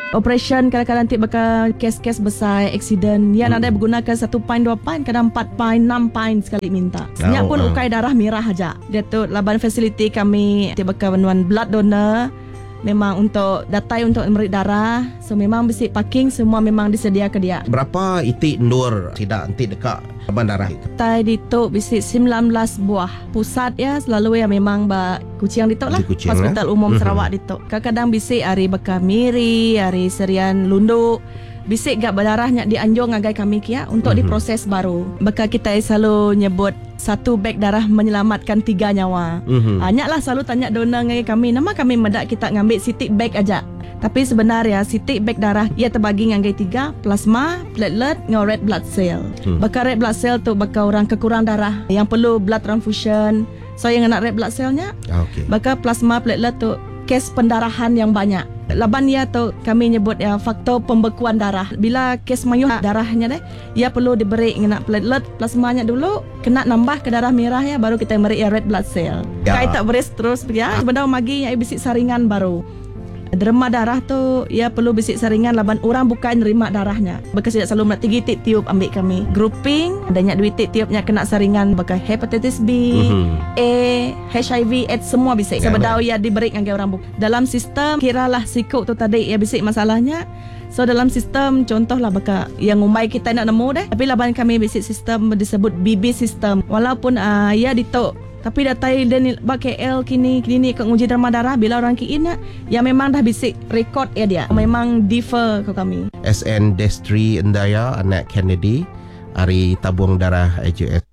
Operation kadang-kadang nanti bakal kes-kes besar, aksiden. Yang ada menggunakan 1 pint, 2 pint, kadang 4 pint, 6 pint sekali minta. Senyap pun ukai darah merah aja. Dia tu laban fasiliti kami dia bakal menuan blood donor. Memang untuk datai untuk memberi darah. So memang besi parking semua memang disedia ke dia. Berapa itik ndur tidak nanti dekat laban darah itu? Tai ditok besi 19 buah. Pusat ya selalu ya memang kucing ditok lah. Hospital Umum Sarawak ditok. Kadang-kadang bisi hari bakal miri, hari serian lunduk. Bisik gak berdarahnya dianjung agai kami kia untuk diproses baru. Bakal kita selalu nyebut 1 beg darah menyelamatkan 3 nyawa. Hanya lah selalu tanya donor ngai kami, nama kami medak kita ngambil sitik beg aja. Tapi sebenarnya sitik beg darah ia terbagi ngai 3, plasma, platelet, dengan red blood cell. Bakal red blood cell tu bakal orang kekurang darah yang perlu blood transfusion. So yang nak red blood cellnya, bakal plasma, platelet tu kes pendarahan yang banyak. Laban ia tu kami nyebut ya faktor pembekuan darah. Bila kes mayuh darahnya deh, ia perlu diberi nak platelet plasmanya dulu, kena nambah ke darah merah ya baru kita beri ya red blood cell. Kai tak beres terus ya, sebenarnya magi ya bisik saringan baru. Derma darah tu ia perlu bisik saringan laban orang bukan nerima darahnya. Bekas tidak selalu nak 3 titik tiup ambil kami. Grouping adanya 2 titik tiupnya kena saringan bekas hepatitis B, A, HIV, AIDS semua bisik. Sebedau ia diberi dengan orang bukan. Dalam sistem kiralah sikuk tu tadi ia bisik masalahnya. So dalam sistem contohlah baka yang umai kita nak nemu deh. Tapi laban kami bisik sistem disebut BB sistem. Walaupun ia ditok tapi datai dan KL kini ke uji derma darah bila orang kiin ya memang dah bisik rekod ya dia. Memang differ ke kami. SN Destri Endaya anak Kennedy hari tabung darah AJS